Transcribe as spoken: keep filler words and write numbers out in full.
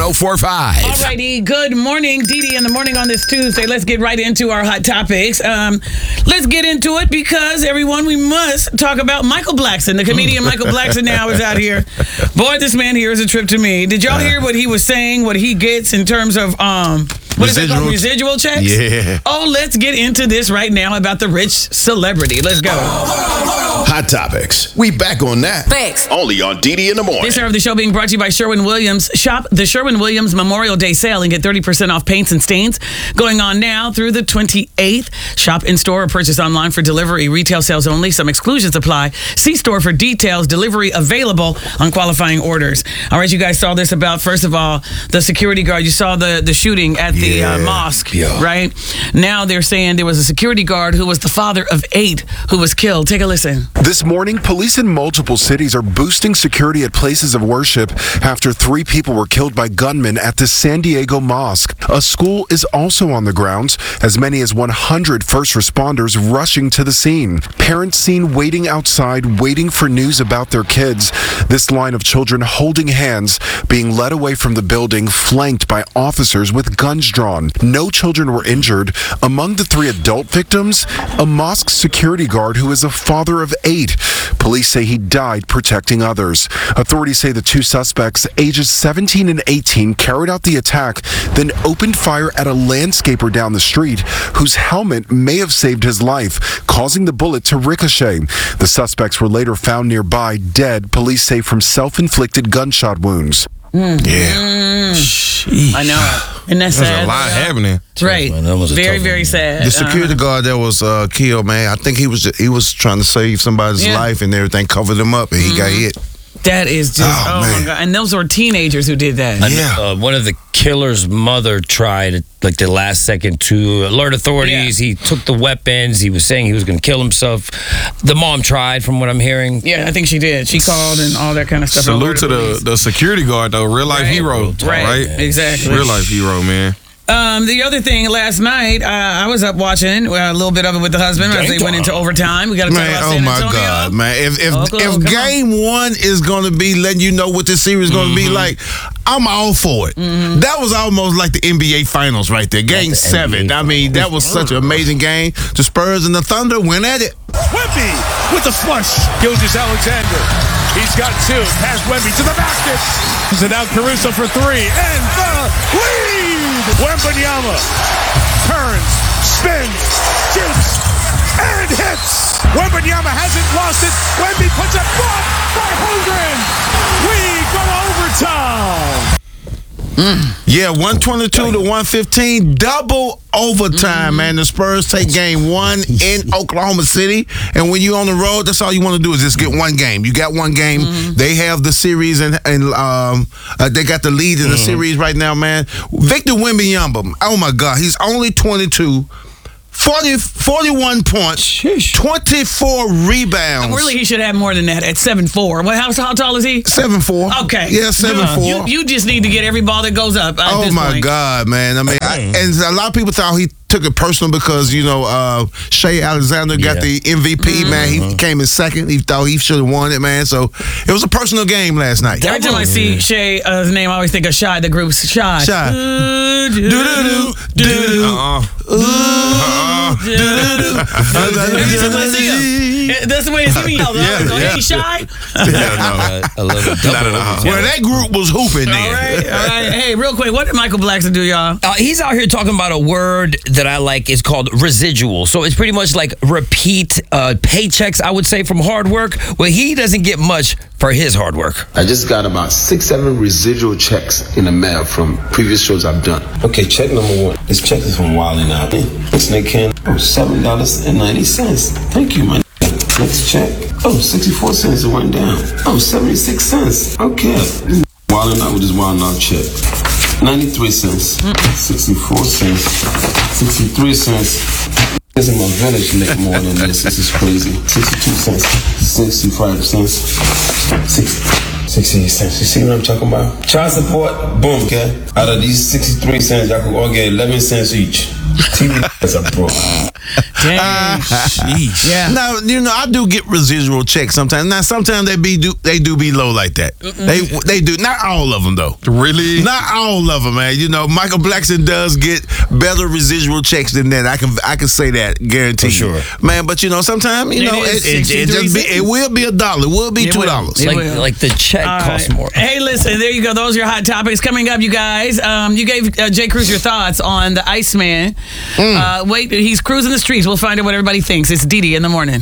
oh four five. All righty. Good morning, Dee Dee in the morning on this Tuesday. Let's get right into our hot topics. Um, let's get into it because, everyone, we must talk about Michael Blackson. The comedian Michael Blackson now is out here. Boy, this man here is a trip to me. Did y'all hear what he was saying, what he gets in terms of... um? What is it called? Residual checks? Yeah. Oh, let's get into this right now about the rich celebrity. Let's go. Hot topics. We back on that. Thanks. Only on Dee Dee in the morning. This hour of the show being brought to you by Sherwin-Williams. Shop the Sherwin-Williams Memorial Day sale and get thirty percent off paints and stains. Going on now through the twenty-eighth. Shop in-store or purchase online for delivery. Retail sales only. Some exclusions apply. See store for details. Delivery available on qualifying orders. All right, you guys saw this about, first of all, the security guard. You saw the, the shooting at the Yeah. uh, mosque, Yeah. right? Now they're saying there was a security guard who was the father of eight who was killed. Take a listen. This morning, police in multiple cities are boosting security at places of worship after three people were killed by gunmen at the San Diego Mosque. A school is also on the grounds, as many as one hundred first responders rushing to the scene. Parents seen waiting outside, waiting for news about their kids. This line of children holding hands, being led away from the building, flanked by officers with guns drawn. No children were injured. Among the three adult victims, a mosque security guard who is a father of eight. Police say he died protecting others. Authorities say the two suspects, ages seventeen and eighteen, carried out the attack, then opened fire at a landscaper down the street whose helmet may have saved his life, causing the bullet to ricochet. The suspects were later found nearby, dead, police say, from self-inflicted gunshot wounds. Mm. Yeah. I know. And that's There's sad. a lot happening. Right. Man, that was a very, tough very one. sad. The security Uh-huh. guard that was uh, killed, man, I think he was he was trying to save somebody's Yeah. life and everything, covered him up, and he got hit. That is just, Oh, oh, my man. God. And those were teenagers who did that. And, Yeah. uh, one of the killer's mother tried, like the last second, to alert authorities. Yeah. He took the weapons. He was saying he was going to kill himself. The mom tried, from what I'm hearing. Yeah, I think she did. She called and all that kind of stuff. Salute to the, Alerted the security guard, though. Real life Right. hero, Right. right? Exactly. Real life hero, man. Um, the other thing, last night, uh, I was up watching uh, a little bit of it with the husband as they went into overtime. We got to talk Man, about oh San my Antonio. God, man! If if Oklahoma, if come game one is going to be letting you know what this series is going to be like, I'm all for it. That was almost like the N B A Finals right there. Game That's the seven. N B A I mean, that was such an amazing game. The Spurs and the Thunder went at it. Wemby with the flush. Gilgeous Alexander. He's got two. Pass Wemby to the basket. So now Caruso for three. And the lead. Wembanyama turns, spins, shoots, and hits. Wembanyama hasn't lost it. Wemby puts it blocked by Holmgren. We go overtime. Yeah, one twenty-two to one fifteen, double overtime, man. The Spurs take game one in Oklahoma City, and when you're on the road, that's all you want to do is just get one game. You got one game. They have the series, and, and um, uh, they got the lead in the series right now, man. Victor Wembanyama, oh my God, he's only twenty-two. forty, forty-one points, twenty-four rebounds. Really, he should have more than that at seven four. Well, how, how tall is he? seven four. Okay. Yeah, seven four. You, you just need to get every ball that goes up. At Oh this my point. God, man! I mean, I, and a lot of people thought he took it personal because you know uh, Shea Alexander got Yeah. the M V P. Man, he came in second. He thought he should have won it, man. So it was a personal game last night. Every time I see Shea, uh, his name, I always think of Shy, the group's Shy. Shy. Do, do, Do-do-do, do-do-do. Uh-uh. Uh-uh. Every time I see him, that's the way it's me. Go, Yeah, hey, Shy. Uh, I love it. Double overtime. Well, that group was hooping All then. right, all right. Hey, real quick, what did Michael Blackson do, y'all? Uh, he's out here talking about a word that I like. It's called residual. So it's pretty much like repeat uh, paychecks, I would say, from hard work. Well, he doesn't get much for his hard work. I just got about six, seven residual checks in the mail from previous shows I've done. Okay, check number one. This check is from Wildin' Out. Snake can. Oh, seven dollars and ninety cents. Thank you, my next check. Oh, sixty-four cents. It went down. Oh, seventy-six cents. Okay. Wildin' Out with this Wildin' Out check. ninety-three cents. sixty-four cents. sixty-three cents. This in my village make more than this. This is crazy. sixty-two cents. sixty-five cents. sixty, sixty-eight cents. You see what I'm talking about? Child support, boom, okay? Out of these sixty-three cents, y'all could all get eleven cents each. T V is a broke. Dang. Sheesh. Yeah. Now you know I do get residual checks sometimes. Now sometimes they be do they do be low like that. They they do not all of them though. Really? Not all of them, man. You know Michael Blackson does get better residual checks than that. I can I can say that guaranteed. For sure, man. But you know sometimes you It know is it, it, it just be it will be a dollar. It will be It two will. dollars. It like will. like the check All costs right. more. Hey, listen, there you go. Those are your hot topics. Coming up, you guys. Um, you gave uh, Jay Cruz your thoughts on the Iceman. Uh, wait, he's cruising the streets. We'll find out what everybody thinks. It's Didi in the morning.